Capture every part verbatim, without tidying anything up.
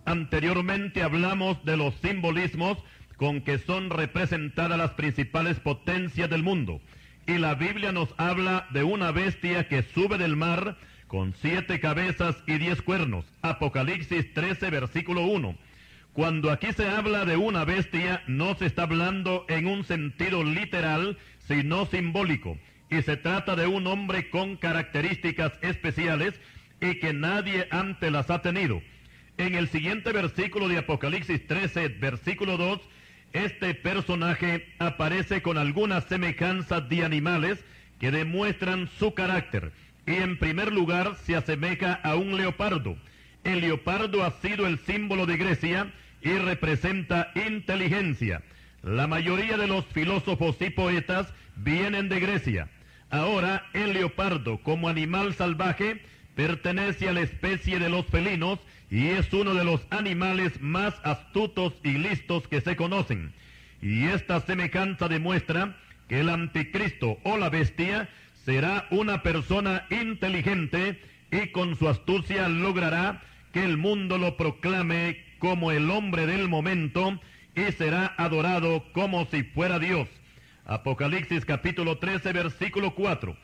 Anteriormente hablamos de los simbolismos con que son representadas las principales potencias del mundo. Y la Biblia nos habla de una bestia que sube del mar con siete cabezas y diez cuernos. Apocalipsis trece, versículo uno. Cuando aquí se habla de una bestia, no se está hablando en un sentido literal, sino simbólico. Y se trata de un hombre con características especiales y que nadie antes las ha tenido. En el siguiente versículo de Apocalipsis trece, versículo dos, este personaje aparece con algunas semejanzas de animales que demuestran su carácter. Y en primer lugar se asemeja a un leopardo. El leopardo ha sido el símbolo de Grecia y representa inteligencia. La mayoría de los filósofos y poetas vienen de Grecia. Ahora, el leopardo, como animal salvaje, pertenece a la especie de los felinos y es uno de los animales más astutos y listos que se conocen. Y esta semejanza demuestra que el anticristo o la bestia será una persona inteligente y con su astucia logrará que el mundo lo proclame como el hombre del momento y será adorado como si fuera Dios. Apocalipsis capítulo trece, versículo cuatro.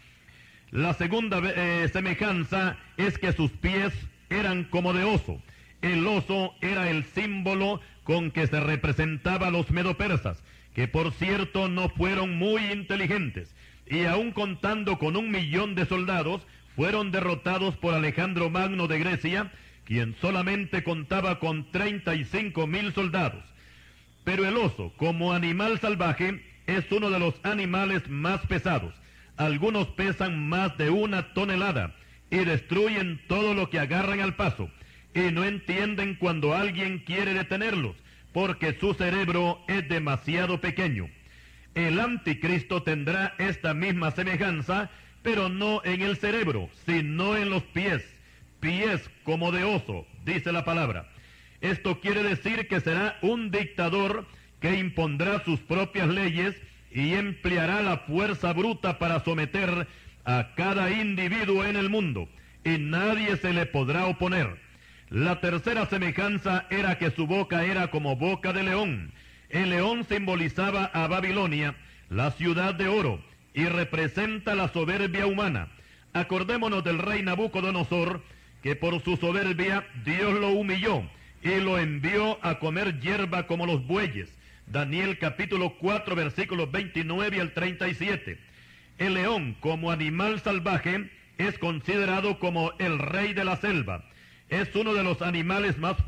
La segunda eh, semejanza es que sus pies eran como de oso. El oso era el símbolo con que se representaba a los medopersas, que por cierto no fueron muy inteligentes, y aun contando con un millón de soldados, fueron derrotados por Alejandro Magno de Grecia, quien solamente contaba con treinta y cinco mil soldados. Pero el oso, como animal salvaje, es uno de los animales más pesados. Algunos pesan más de una tonelada y destruyen todo lo que agarran al paso. Y no entienden cuando alguien quiere detenerlos, porque su cerebro es demasiado pequeño. El anticristo tendrá esta misma semejanza, pero no en el cerebro, sino en los pies. Pies como de oso, dice la palabra. Esto quiere decir que será un dictador que impondrá sus propias leyes y empleará la fuerza bruta para someter a cada individuo en el mundo, y nadie se le podrá oponer. La tercera semejanza era que su boca era como boca de león. El león simbolizaba a Babilonia, la ciudad de oro, y representa la soberbia humana. Acordémonos del rey Nabucodonosor, que por su soberbia Dios lo humilló y lo envió a comer hierba como los bueyes. Daniel capítulo cuatro, versículos veintinueve al treinta y siete. El león, como animal salvaje, es considerado como el rey de la selva. Es uno de los animales más